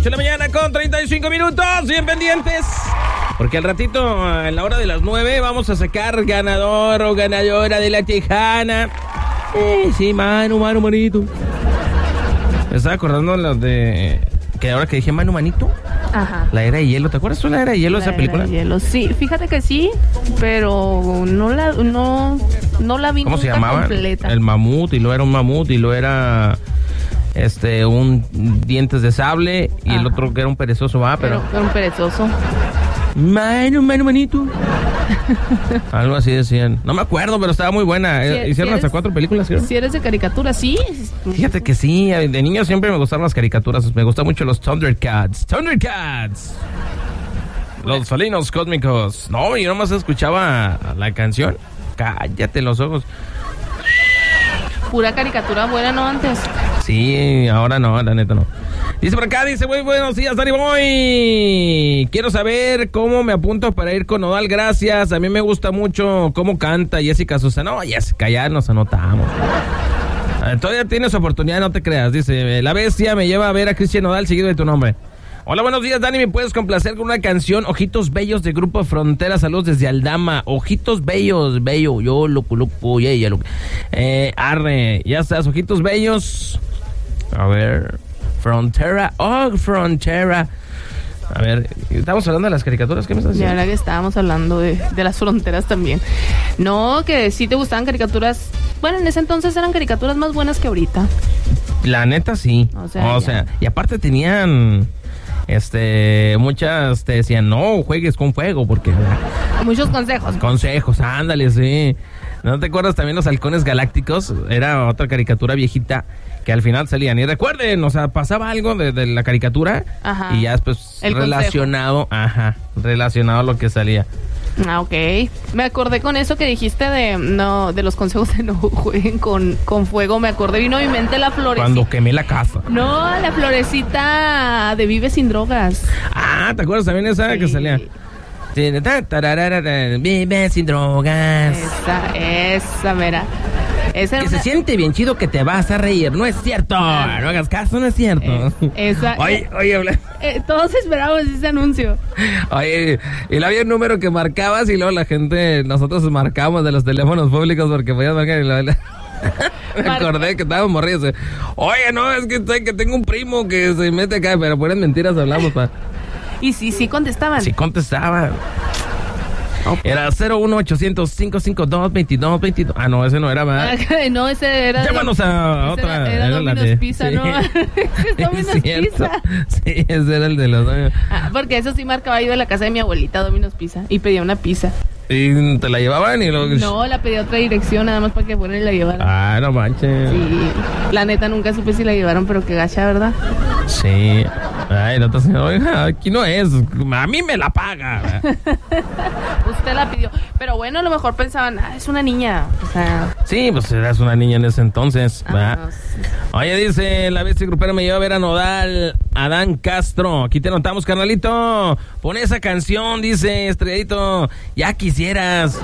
de la mañana con 35 minutos. Bien pendientes. Porque al ratito, a la hora de las 9, vamos a sacar ganador o ganadora de la Tejana. Sí, manito. Me estaba acordando de que ahora que dije manito. Ajá. La Era de Hielo. ¿Te acuerdas tú de La Era de Hielo, esa película? La Era de Hielo, sí. Fíjate que sí, pero no la vi. ¿Cómo se nunca llamaba? Completa. El mamut, y lo era un mamut, y lo era un dientes de sable, y el otro que era un perezoso, pero Era un perezoso. Manito. Algo así decían. No me acuerdo, pero estaba muy buena. Hicieron hasta 4 películas, ¿sí? Si eres de caricatura, sí. Fíjate que sí, de niño siempre me gustaron las caricaturas. Me gustan mucho los Thundercats. Los felinos cósmicos. No, yo nomás escuchaba la canción. Cállate los ojos. Pura caricatura buena, ¿no? Antes. Sí, ahora no, la neta no. Dice por acá, muy buenos días, Dani Boy. Quiero saber cómo me apunto para ir con Nodal, gracias. A mí me gusta mucho cómo canta Jessica Sosa. No, Jessica, ya nos anotamos. Todavía tienes oportunidad, no te creas. Dice, la bestia me lleva a ver a Cristian Nodal seguido de tu nombre. Hola, buenos días, Dani, ¿me puedes complacer con una canción? Ojitos Bellos de Grupo Frontera, saludos desde Aldama. Ojitos Bellos, bello, yo loco, ya lo... arre, ya estás, Ojitos Bellos. A ver, Frontera. A ver, estamos hablando de las caricaturas, ¿qué me estás diciendo? Ya ahora que estábamos hablando de las fronteras también. No, que sí te gustaban caricaturas. Bueno, en ese entonces eran caricaturas más buenas que ahorita. La neta sí. O sea, y aparte tenían muchas te decían, no juegues con fuego, porque muchos consejos, ándale, sí. ¿No te acuerdas también los Halcones Galácticos? Era otra caricatura viejita que al final salían. Y recuerden, o sea, pasaba algo de la caricatura. Ajá. Y ya después relacionado a lo que salía. Ah, ok. Me acordé con eso que dijiste de los consejos de no jueguen con fuego. Me acordé, vino a mi mente la florecita. Cuando quemé la casa. No, la florecita de Vive Sin Drogas. Ah, ¿te acuerdas también esa que salía? Vive sin drogas. Esa, mira. Que se siente bien chido que te vas a reír. No es cierto. No hagas caso, no es cierto. Oye, todos esperábamos ese anuncio. Oye, y luego había un número que marcabas y luego la gente, nosotros marcamos de los teléfonos públicos porque podías marcar y me acordé que estábamos morridos. Oye, no, es que tengo un primo que se mete acá, pero por mentiras hablamos, Y sí contestaban. Sí contestaban. Era 01800-552-2222. Ah, no, ese no era más. No, ese era... Llámanos a otra. Era Domino's Pizza, sí. ¿No? Domino's Pizza. Sí, ese era el de los... porque eso sí marcaba yo de la casa de mi abuelita, Domino's Pizza, y pedía una pizza. ¿Y te la llevaban? No, la pedí a otra dirección, nada más para que fueran y la llevaran. Ah, no manches. Sí, la neta nunca supe si la llevaron, pero qué gacha, ¿verdad? Sí. Ay, no te oiga, aquí no es, a mí me la paga. Usted la pidió, pero bueno, a lo mejor pensaban, es una niña, o sea... Sí, pues eras una niña en ese entonces, ¿verdad? No, sí. Oye, dice, la bestia grupera me lleva a ver a Nodal, Adán Castro, aquí te notamos, carnalito, pon esa canción, dice, estrelladito, ya quisieras.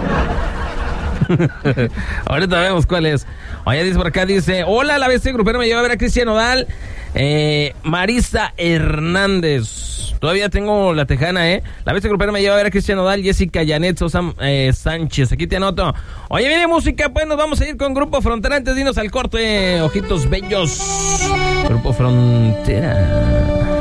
Ahorita vemos cuál es. Oye, dice por acá, dice, hola, la bestia grupera me lleva a ver a Cristian Nodal. Marisa Hernández, todavía tengo la tejana, La bestia grupera me lleva a ver a Cristian Nodal, Jessica Janet Sosa Sánchez, aquí te anoto. Oye, viene música, pues nos vamos a ir con Grupo Frontera. Antes dinos al corte, Ojitos Bellos, Grupo Frontera.